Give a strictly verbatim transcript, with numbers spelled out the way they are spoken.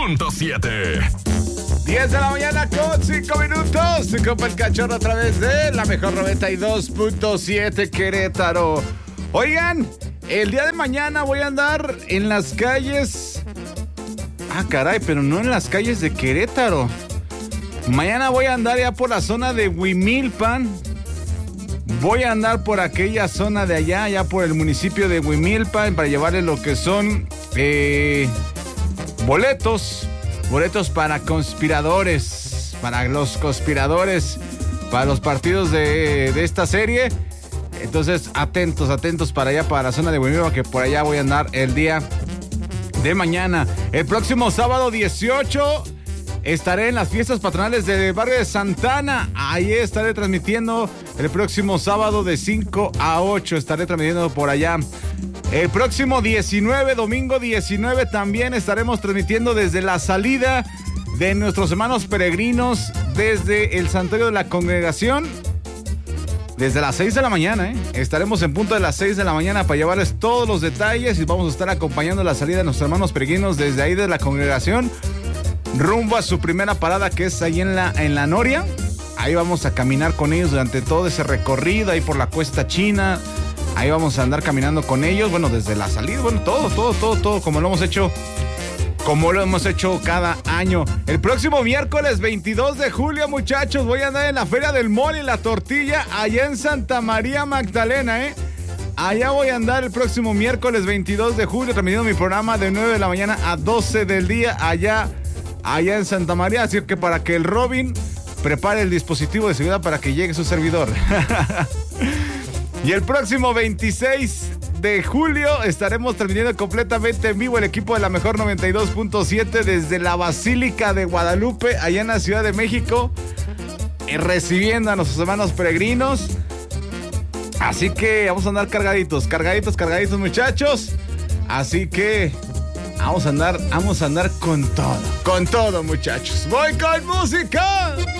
punto siete. diez de la mañana con cinco minutos. Se copa el cachorro a través de la mejor noventa y dos punto siete Querétaro. Oigan, el día de mañana voy a andar en las calles. Ah, caray, pero no en las calles de Querétaro. Mañana voy a andar ya por la zona de Huimilpan. Voy a andar por aquella zona de allá, ya por el municipio de Huimilpan, para llevarles lo que son eh, boletos. Boletos para conspiradores, para los conspiradores, para los partidos de, de esta serie. Entonces, atentos, atentos para allá, para la zona de Huimilpan, que por allá voy a andar el día de mañana. El próximo sábado dieciocho estaré en las fiestas patronales del barrio de Santana. Ahí estaré transmitiendo el próximo sábado de cinco a ocho. Estaré transmitiendo por allá. El próximo diecinueve, domingo diecinueve, también estaremos transmitiendo desde la salida de nuestros hermanos peregrinos desde el Santuario de la Congregación. Desde las seis de la mañana, ¿eh? Estaremos en punto de las seis de la mañana para llevarles todos los detalles y vamos a estar acompañando la salida de nuestros hermanos peregrinos desde ahí de la Congregación, rumbo a su primera parada, que es ahí en la, en la Noria. Ahí vamos a caminar con ellos durante todo ese recorrido, ahí por la Cuesta China. Ahí vamos a andar caminando con ellos, bueno, desde la salida, bueno, todo, todo, todo, todo, como lo hemos hecho, como lo hemos hecho cada año. El próximo miércoles veintidós de julio, muchachos, voy a andar en la Feria del Mole y la Tortilla, allá en Santa María Magdalena, ¿eh? Allá voy a andar el próximo miércoles veintidós de julio, transmitiendo mi programa de nueve de la mañana a doce del día, allá, allá en Santa María. Así que para que el Robin prepare el dispositivo de seguridad para que llegue su servidor. Y el próximo veintiséis de julio estaremos transmitiendo completamente en vivo el equipo de la mejor noventa y dos punto siete desde la Basílica de Guadalupe, allá en la Ciudad de México, recibiendo a nuestros hermanos peregrinos. Así que vamos a andar cargaditos, cargaditos, cargaditos, muchachos. Así que vamos a andar, vamos a andar con todo, con todo, muchachos. Voy con música.